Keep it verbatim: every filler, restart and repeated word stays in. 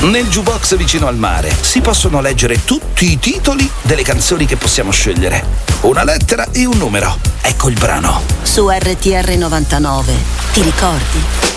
Nel jukebox vicino al mare si possono leggere tutti i titoli delle canzoni che possiamo scegliere. Una lettera e un numero. Ecco il brano. Su R T R novantanove. Ti ricordi?